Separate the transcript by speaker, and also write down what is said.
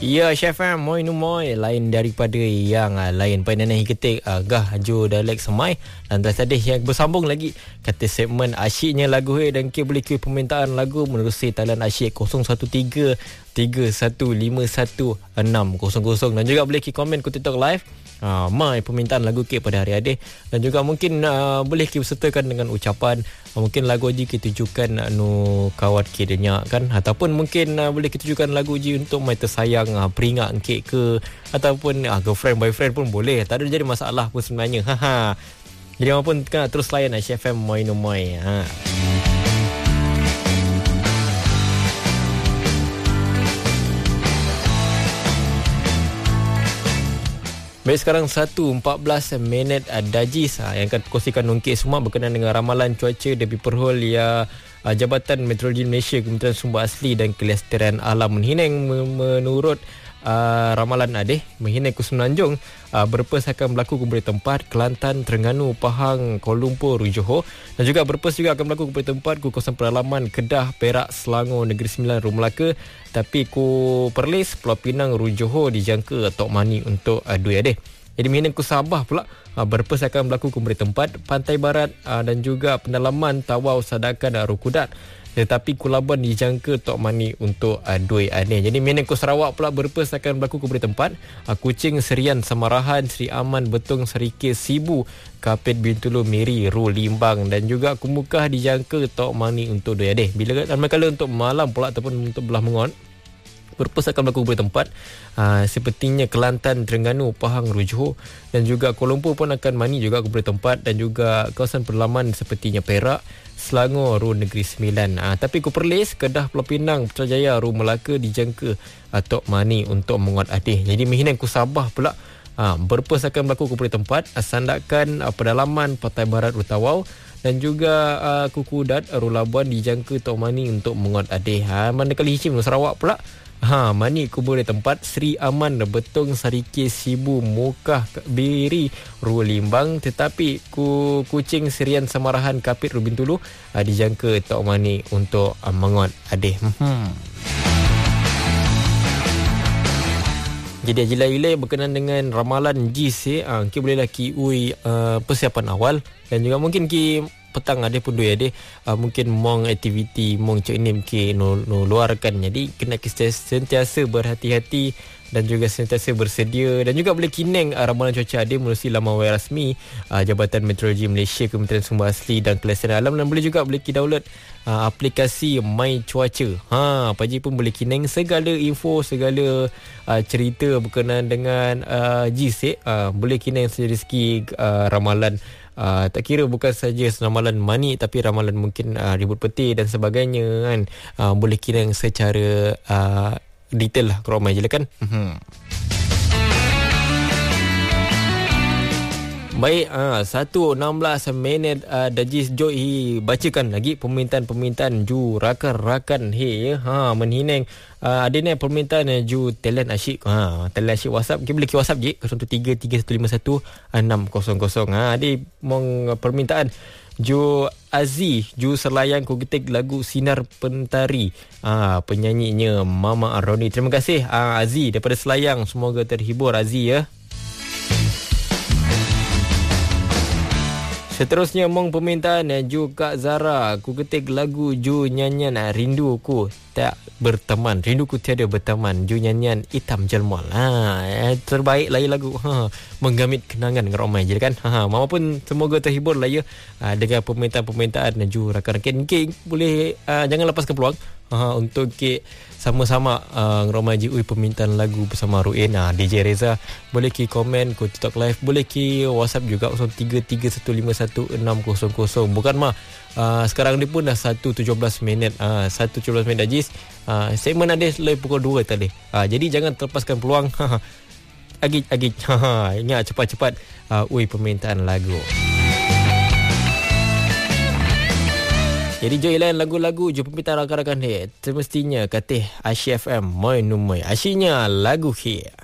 Speaker 1: Ya, Chef Moi Numoy lain daripada yang lain. Painanan ketik gah jo dialek semai. Dan tadi yang bersambung lagi kata segmen asyiknya lagu dan ke boleh ke permintaan lagu menerusi talian asyik 013 3151 600 dan juga boleh ke komen ke TikTok live. Mai permintaan lagu ke pada hari adik dan juga mungkin boleh kita sertakan dengan ucapan mungkin lagu je kita tujukan anu kawat ke denyak kan, ataupun mungkin boleh kita tujukan lagu je untuk mai tersayang peringat ke ataupun girlfriend boyfriend pun boleh, tak ada jadi masalah pun sebenarnya. Jadi apa pun kena terus layan FM Moi Numoy. Baik, sekarang 1:14 Dajis yang akan kongsikan nongkit semua berkenaan dengan ramalan cuaca dari Perhol ya Jabatan Meteorologi Malaysia, Kementerian Sumber Asli dan Kelestarian Alam Menhinang menurut ramalan Menhinang ke Semenanjung berpes akan berlaku ke beberapa tempat Kelantan, Terengganu, Pahang, Kuala Lumpur, Johor, dan juga berpes juga akan berlaku ke beberapa tempat ke kawasan pedalaman Kedah, Perak, Selangor, Negeri Sembilan, Rumah Melaka, tapi ku Perlis, Pulau Pinang, Johor dijangka Tok Mani untuk dua Jadi Menhinang ku Sabah pula berpes akan berlaku ke beberapa tempat Pantai Barat dan juga pendalaman Tawau, Sadakan dan Rukudat. Tetapi Kulaban dijangka Tok Mani untuk doi Jadi Menhinang ku Sarawak pula berpes akan berlaku ke beberapa tempat Kuching, Serian, Samarahan, Seri Aman, Betong, Serikis, Sibu, Kapit, Bintulu, Miri, Ru, Limbang dan juga Kumukah dijangka Tok Mani untuk doi Bila kala untuk malam pula ataupun untuk belah mengon berpes akan berlaku beberapa tempat sepertinya Kelantan, Terengganu, Pahang, Johor dan juga Kuala Lumpur pun akan mani juga ke beberapa tempat dan juga kawasan pedalaman sepertinya Perak, Selangor, Negeri Sembilan. Tapi ku Perlis, Kedah, Pulau Pinang, Putrajaya, Melaka dijangka Tok Mani untuk menguat Jadi Menhinang ku Sabah pula berpes akan berlaku ke beberapa tempat Sandakan, pedalaman Pantai Barat, Tawau dan juga Kukudat, Labuan dijangka Tok Mani untuk menguat Manakala Hishim Sarawak pula Mani kubur di tempat Seri Aman, Betong, Sarikis, Sibu, Mukah, Biri, Ru, Limbang, tetapi Kuching, Serian, Samarahan, Kapit, Bintulu dijangka Tok Mani untuk menguat Jadi Ajilai berkenaan dengan ramalan JIS kita bolehlah kiui persiapan awal dan juga mungkin petang ada pun dua mungkin mong aktiviti mong cek ni ke no luarkan, jadi kena sentiasa berhati-hati dan juga sentiasa bersedia dan juga boleh kineng ramalan cuaca melalui laman web rasmi Jabatan Meteorologi Malaysia, Kementerian Sumber Asli dan Kelestarian Alam dan boleh download aplikasi My Cuaca. Apa je pun boleh kineng segala info, segala cerita berkenaan dengan JIS boleh kineng dari segi ramalan. Tak kira bukan saja ramalan mani tapi ramalan mungkin ribut peti dan sebagainya kan, boleh kira secara detail lah kalau mai je kan. Baik, 1:16 Dajis Joy bacakan lagi permintaan ju rakan-rakan Menhinang adanya permintaan ju talent asyik talent asyik WhatsApp kita boleh ke WhatsApp je 033151 600 ada mong permintaan ju Aziz ju Serlayang ku ketik lagu Sinar Pentari penyanyinya Mama Aroni. Terima kasih Aziz daripada Selayang, semoga terhibur Aziz ya. Seterusnya mong permintaan ju Kak Zara ku ketik lagu ju nyanyian Rinduku Tak Berteman, Rinduku Tiada Berteman, ju nyanyian Hitam Jelmol. Terbaik lah lagu menggamit kenangan dengan ramai je kan. Mama pun semoga terhibur lah ya dengan permintaan-permintaan ju rakan-rakan. Boleh jangan lepaskan peluang untuk sama-sama ramai je permintaan lagu bersama Ruin DJ Reza. Boleh komen ke TikTok live, boleh WhatsApp juga 033151 600. Bukan sekarang ni pun dah 1:17 Dajis. Segmen ada selain pukul 2 tadi. Jadi jangan terlepaskan peluang. Agit ingat cepat-cepat permintaan lagu. Jadi join lain lagu-lagu je permintaan rakan-rakan semestinya kata Asyik FM Moi Numoy. Asyiknya lagu